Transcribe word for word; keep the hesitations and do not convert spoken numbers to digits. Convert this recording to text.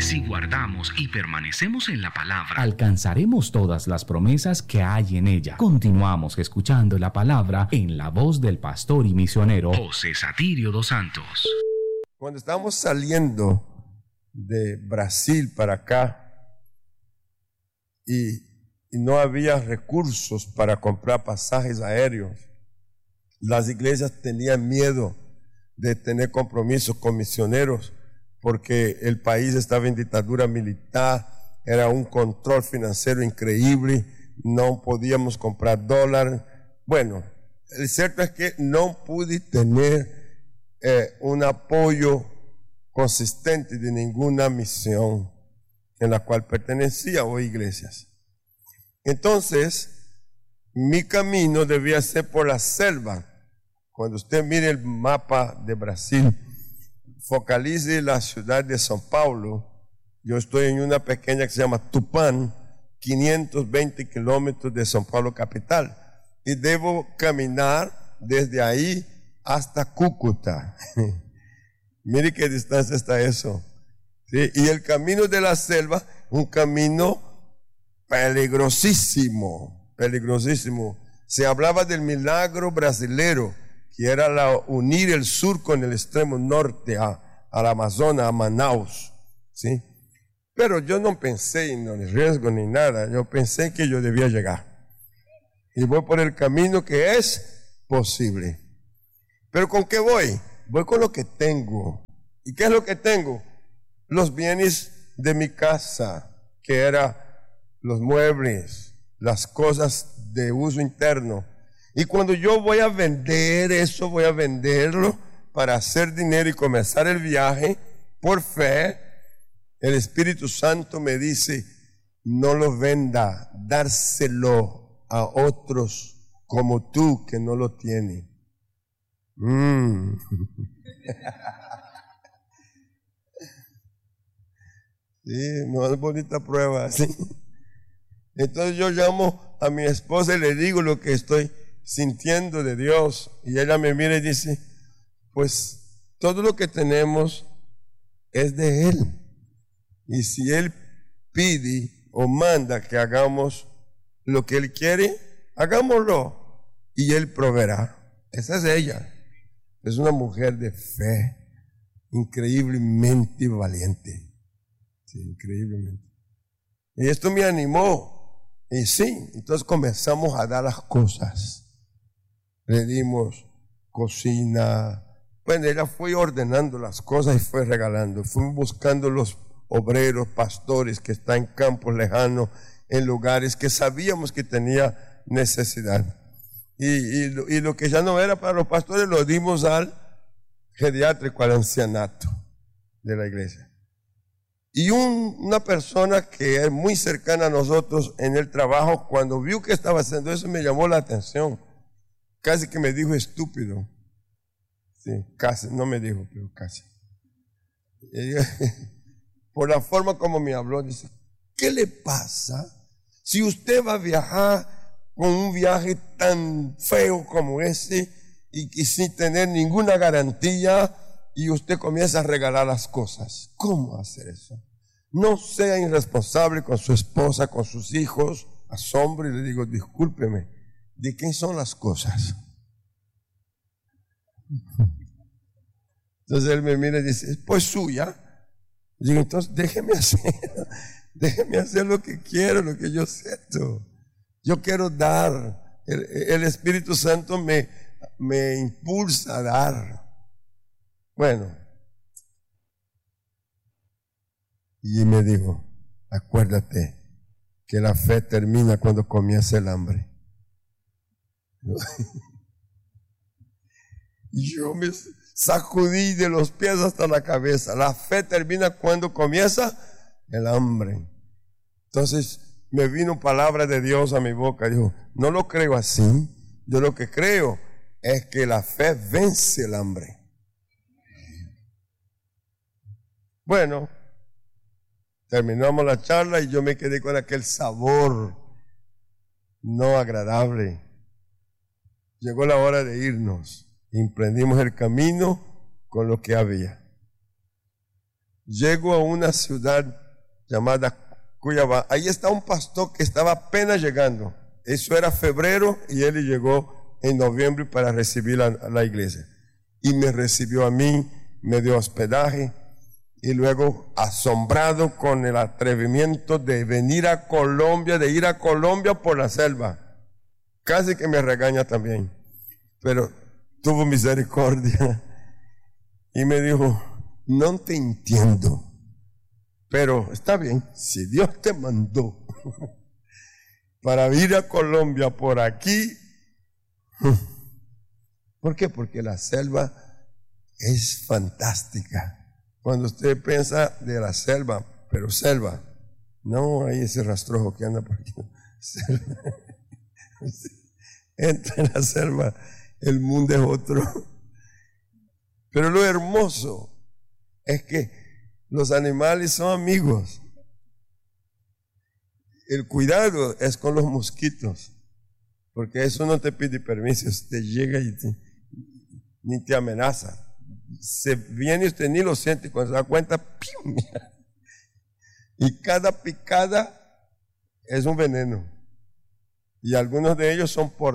Si guardamos y permanecemos en la palabra, alcanzaremos todas las promesas que hay en ella. Continuamos escuchando la palabra en la voz del pastor y misionero José Satirio dos Santos. Cuando estábamos saliendo de Brasil para acá y, y no había recursos para comprar pasajes aéreos, las iglesias tenían miedo de tener compromisos con misioneros porque el país estaba en dictadura militar, era un control financiero increíble, no podíamos comprar dólares. Bueno, el cierto es que no pude tener eh, un apoyo consistente de ninguna misión en la cual pertenecía o iglesias. Entonces, mi camino debía ser por la selva. Cuando usted mire el mapa de Brasil, focalice la ciudad de São Paulo. Yo estoy en una pequeña que se llama Tupã, quinientos veinte kilómetros de São Paulo capital, y debo caminar desde ahí hasta Cúcuta. Mire qué distancia está eso. ¿Sí? Y el camino de la selva, un camino peligrosísimo, peligrosísimo. Se hablaba del milagro brasilero, que era la, unir el sur con el extremo norte a, al Amazonas, a Manaus. ¿Sí? Pero yo no pensé en el riesgo ni nada, yo pensé que yo debía llegar. Y voy por el camino que es posible. ¿Pero con qué voy? Voy con lo que tengo. ¿Y qué es lo que tengo? Los bienes de mi casa, que eran los muebles, las cosas de uso interno. Y cuando yo voy a vender eso, voy a venderlo para hacer dinero y comenzar el viaje por fe. El Espíritu Santo me dice, no lo venda, dárselo a otros como tú que no lo tienen. Mm. Sí, no es bonita prueba, ¿sí? Entonces yo llamo a mi esposa y le digo lo que estoy sintiendo de Dios, y ella me mira y dice, pues todo lo que tenemos es de Él, y si Él pide o manda que hagamos lo que Él quiere, hagámoslo, y Él proveerá. Esa es ella. Es una mujer de fe, increíblemente valiente. Sí, increíblemente. Y esto me animó. Y sí, entonces comenzamos a dar las cosas. Le dimos cocina. Bueno, ella fue ordenando las cosas y fue regalando. Fuimos buscando los obreros, pastores que están en campos lejanos, en lugares que sabíamos que tenía necesidad. Y, y, lo, y lo que ya no era para los pastores lo dimos al geriátrico, al ancianato de la iglesia. Y un, una persona que es muy cercana a nosotros en el trabajo, cuando vio que estaba haciendo eso, me llamó la atención. Casi que me dijo estúpido. Sí, casi, no me dijo, pero casi. Ella, por la forma como me habló, dice, ¿qué le pasa si usted va a viajar con un viaje tan feo como ese y, y sin tener ninguna garantía y usted comienza a regalar las cosas? ¿Cómo hacer eso? No sea irresponsable con su esposa, con sus hijos. Asombro y le digo, discúlpeme, ¿de quién son las cosas? Entonces él me mira y dice, pues suya. Y digo, entonces déjeme hacer, déjeme hacer lo que quiero, lo que yo siento. Yo quiero dar. El, el Espíritu Santo me, me impulsa a dar. Bueno. Y me dijo, acuérdate que la fe termina cuando comienza el hambre. Y yo me sacudí de los pies hasta la cabeza. La fe termina cuando comienza el hambre. Entonces me vino palabra de Dios a mi boca. Dijo, no lo creo así. Yo lo que creo es que la fe vence el hambre. Bueno, terminamos la charla y yo me quedé con aquel sabor no agradable. Llegó la hora de irnos. Emprendimos el camino con lo que había. llego a una ciudad llamada Cuiabá. Ahí está un pastor que estaba apenas llegando. Eso era febrero y él llegó en noviembre para recibir a la iglesia. Y me recibió a mí, me dio hospedaje y luego asombrado con el atrevimiento de venir a Colombia, de ir a Colombia por la selva. Casi que me regaña también, pero tuvo misericordia y me dijo, no te entiendo, pero está bien, si Dios te mandó para ir a Colombia por aquí. ¿Por qué? Porque la selva es fantástica. Cuando usted piensa de la selva, pero selva, no hay ese rastrojo que anda por aquí. Selva. Entra en la selva, el mundo es otro. Pero lo hermoso es que los animales son amigos. El cuidado es con los mosquitos, porque eso no te pide permiso, te llega y te, ni te amenaza. Se viene y usted ni lo siente, cuando se da cuenta, ¡pium! Y cada picada es un veneno. Y algunos de ellos son por